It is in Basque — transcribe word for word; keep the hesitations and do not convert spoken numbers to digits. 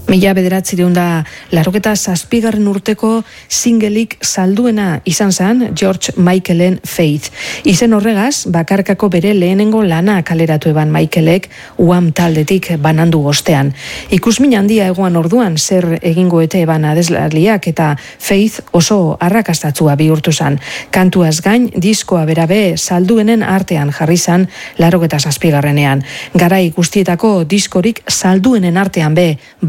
Mila bederatzireun da larogeta zazpigarren urteko singelik salduena izan zen George Michaelen Faith. Izen horregaz, bakarkako bere lehenengo lana kaleratu eban Michaelek Wham taldetik banandu ostean. Ikusmin handia egoan orduan zer egingo ete eban adeslariak eta Faith oso arrakastatzua bihurtu zen. Kantuaz gain, diskoa berabe salduenen artean jarri zen larogeta zazpigarrenean. Garai guztietako diskorik salduenen artean be